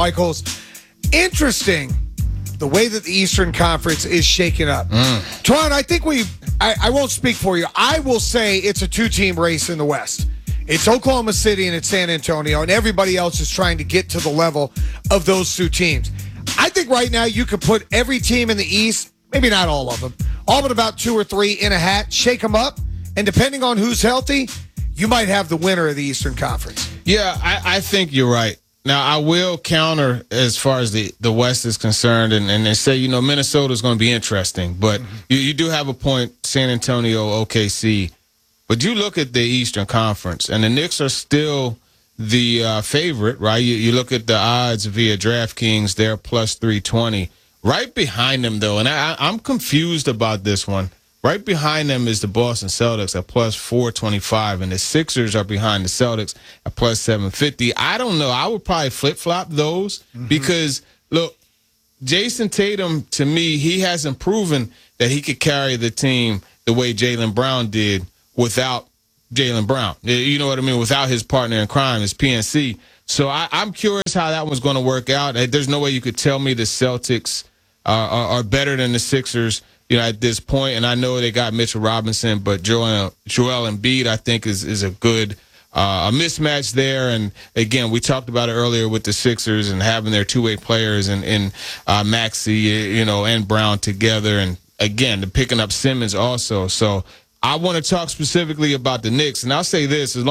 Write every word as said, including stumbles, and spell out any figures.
Michaels, interesting the way that the Eastern Conference is shaking up. Mm. Twan, I think we, I, I won't speak for you. I will say it's a two-team race in the West. It's Oklahoma City and it's San Antonio, and everybody else is trying to get to the level of those two teams. I think right now you could put every team in the East, maybe not all of them, all but about two or three in a hat, shake them up, and depending on who's healthy, you might have the winner of the Eastern Conference. Yeah, I, I think you're right. Now, I will counter as far as the, the West is concerned, and, and they say, you know, Minnesota's going to be interesting. But mm-hmm. you, you do have a point, San Antonio, O K C. But you look at the Eastern Conference, and the Knicks are still the uh, favorite, right? You, you look at the odds via DraftKings, they're plus three twenty. Right behind them, though, and I, I'm confused about this one. Right behind them is the Boston Celtics at plus four twenty-five, and the Sixers are behind the Celtics at plus seven fifty. I don't know. I would probably flip-flop those mm-hmm. because, look, Jason Tatum, to me, he hasn't proven that he could carry the team the way Jaylen Brown did without Jaylen Brown. You know what I mean? Without his partner in crime, his P N C. So I, I'm curious how that one's going to work out. There's no way you could tell me the Celtics uh, are, are better than the Sixers, you know, at this point. And I know they got Mitchell Robinson, but Joel, Joel Embiid, I think, is, is a good uh, a mismatch there. And, again, we talked about it earlier with the Sixers and having their two-way players and, and uh, Maxey, you know, and Brown together. And, again, the picking up Simmons also. So I want to talk specifically about the Knicks. And I'll say this, as long